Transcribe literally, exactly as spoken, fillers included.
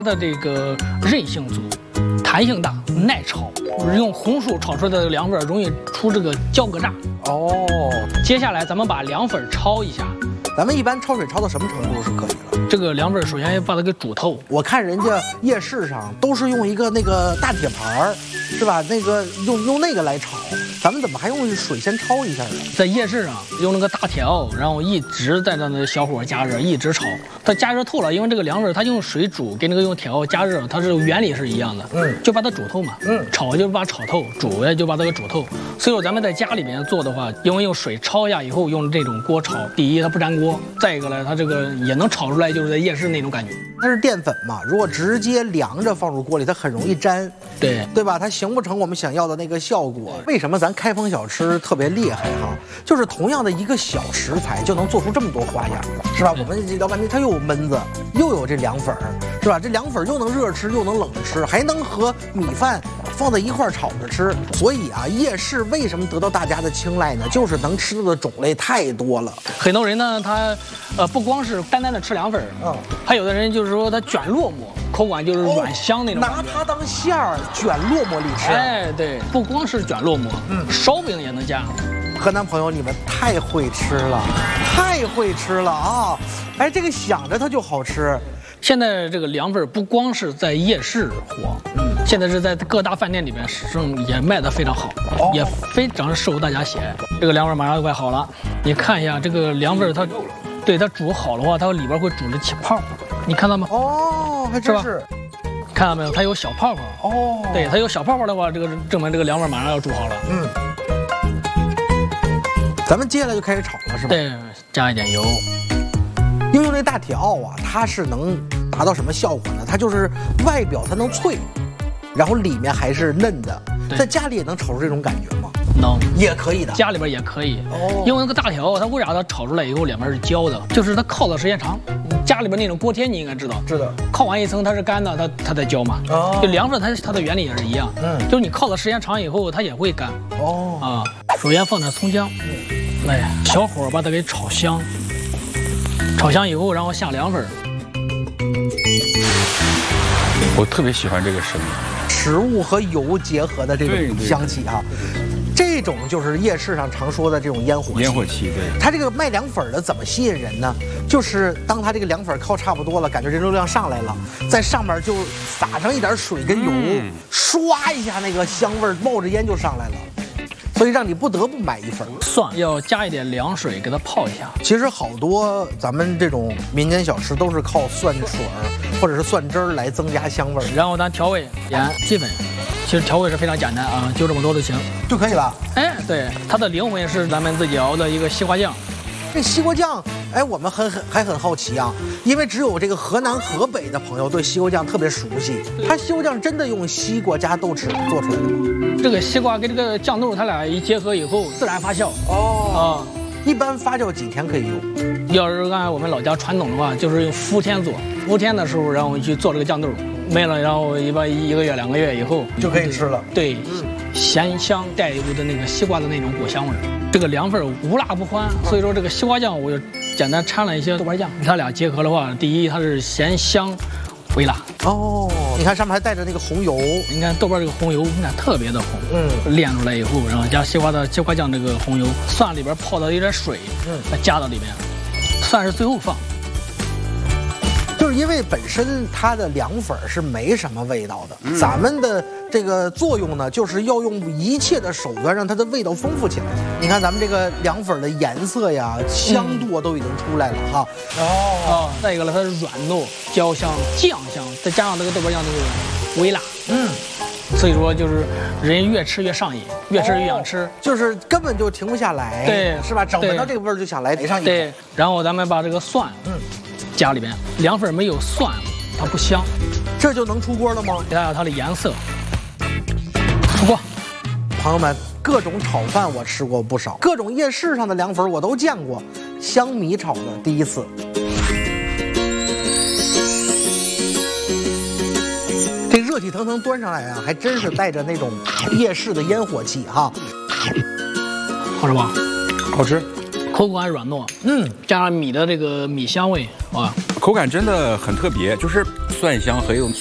的这个韧性足，弹性大，耐炒。用红薯炒出来的凉粉容易出这个焦疙瘩。 哦， 接下来咱们把凉粉焯一下。 咱们一般焯水焯到什么程度是可以了？ 这个凉粉首先要把它给煮透。 我看人家夜市上都是用一个那个大铁盘儿，是吧？那个用用那个来炒，咱们怎么还用水先焯一下呢？ 在夜市上用那个大铁鏊，然后一直在那那小火加热，一直炒，它加热透了，因为这个凉粉它用水煮，跟那个用铁鏊加热，它是原理是一样的，嗯，就把它煮透嘛，嗯，炒就把它炒透，煮呀就把它给煮透。所以说咱们在家里面做的话，因为用水焯一下以后，用这种锅炒，第一它不粘锅，再一个呢，它这个也能炒出来就是在夜市那种感觉。 它是淀粉嘛，如果直接凉着放入锅里，它很容易粘， 对对吧？它形不成我们想要的那个效果。为什么咱开封小吃特别厉害哈？就是同样的一个小食材就能做出这么多花样，是吧？我们聊半天，它又有焖子，又有这凉粉儿，是吧？这凉粉又能热吃，又能冷着吃，还能和米饭放在一块儿炒着吃。所以啊，夜市为什么得到大家的青睐呢？就是能吃的种类太多了。 很多人呢，他呃不光是单单的吃凉粉，嗯，还有的人就是说他卷烙馍，口感就是软香那种、哦， 拿它当馅儿卷烙馍里吃。 哎，对，不光是卷烙馍，嗯，烧饼也能加。 河南朋友，你们太会吃了，太会吃了啊！哎，这个想着它就好吃。 现在这个凉粉不光是在夜市火，嗯，现在是在各大饭店里面正也卖得非常好，哦、也非常受大家喜爱。这个凉粉马上就快好了，你看一下这个凉粉它，对它煮好的话，它里边会煮着起泡，你看到吗？ 哦，还真是。 看到没有？它有小泡泡。哦，对，它有小泡泡的话，这个证明这个凉粉马上要煮好了。嗯。 咱们接下来就开始炒了，是吧？ 对，加一点油。 因为用那大铁鏊啊，它是能达到什么效果呢？它就是外表它能脆，然后里面还是嫩的。在家里也能炒出这种感觉吗？ 能， 也可以的。 家里边也可以。哦，因为那个大铁鏊，它为啥它炒出来以后两边是焦的？就是它烤的时间长。家里边那种锅贴你应该知道， 知道。 烤完一层它是干的，它它在焦嘛。哦。就凉粉它它的原理也是一样。嗯。就是你烤的时间长以后，它也会干。哦。啊，首先放点葱姜。嗯。来，小火把它给炒香。炒香以后，然后下凉粉。 我特别喜欢这个声音， 食物和油结合的这种香气啊，这种就是夜市上常说的这种烟火气。 烟火气，对。 它这个卖凉粉的怎么吸引人呢？就是当它这个凉粉烤差不多了，感觉人流量上来了，在上面就撒上一点水跟油，嗯、唰一下那个香味冒着烟就上来了。所以让你不得不买一份。 蒜要加一点凉水给它泡一下。 其实好多咱们这种民间小吃都是靠蒜水儿或者是蒜汁儿来增加香味。 然后咱调味盐、鸡粉，其实调味是非常简单啊，就这么多就行就可以了。 哎，对，它的灵魂是咱们自己熬的一个西瓜酱。 这西瓜酱，哎，我们很很还很好奇啊，因为只有这个河南、河北的朋友对西瓜酱特别熟悉。它西瓜酱真的用西瓜加豆豉做出来的吗？ 这个西瓜跟这个酱豆，它俩一结合以后，自然发酵。哦，啊， 一般发酵几天可以用？ 要是按我们老家传统的话，就是用伏天做。伏天的时候，然后去做这个酱豆，没了，然后一般一个月、两个月以后就可以吃了。 对，嗯，咸香带有的那个西瓜的那种果香味。这个凉粉无辣不欢，所以说这个西瓜酱我就简单掺了一些豆瓣酱，它俩结合的话，第一它是咸香。微辣哦，你看上面还带着那个红油， 你看豆瓣这个红油，你看特别的红，嗯，炼出来以后，然后加西瓜的西瓜酱这个红油，蒜里边泡到一点水，嗯，加到里面，蒜是最后放。 就是因为本身它的凉粉是没什么味道的，嗯、咱们的这个作用呢，就是要用一切的手段让它的味道丰富起来。你看咱们这个凉粉的颜色呀、香度啊都已经出来了哈。 哦哦，再一个呢，它是软糯、焦香、酱香，再加上这个豆瓣酱这个微辣，嗯，所以说就是人越吃越上瘾，越吃越想吃，哦、 就是根本就停不下来， 对， 是吧？整闻到这个味儿就想来来上一口。 对，然后咱们把这个蒜，嗯。家里边凉粉没有蒜，它不香， 这就能出锅了吗？ 给大家它的颜色，出锅。 朋友们，各种炒饭我吃过不少，各种夜市上的凉粉我都见过，香米炒的第一次。这热气腾腾端上来啊，还真是带着那种夜市的烟火气哈。 好吃吧？ 好吃。 口感软糯，嗯，加上米的这个米香味，哇， 口感真的很特别，就是蒜香和有